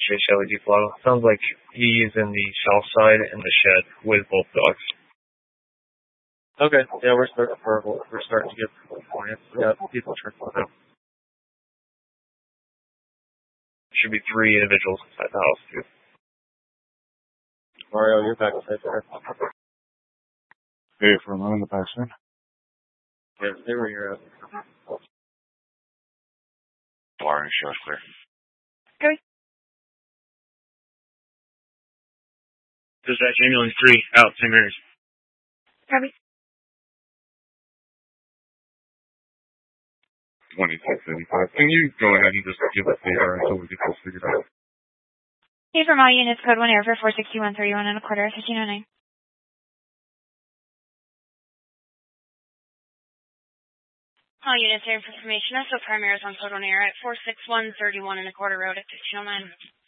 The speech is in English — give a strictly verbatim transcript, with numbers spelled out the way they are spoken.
Chase L E D flow. Sounds like he's in the south side in the shed with both dogs. Okay, yeah, we're starting for we're starting to get points. We got people trickling out. Should be three individuals inside the house too. Mario, you're back inside there. Hey, for a moment, the back side. Yeah, stay where you're at. Bar and show clear. Okay. Dispatch ambulance three out, Saint Mary's. Copy. twenty-six eighty-five. Can you go ahead and just give us the error until we get this figured out? Hey, from all units, code one air for four sixty-one thirty-one and a quarter, fifteen oh nine. All units, air for information. So primary is on code one air at four six one thirty-one and a quarter road at fifteen oh nine.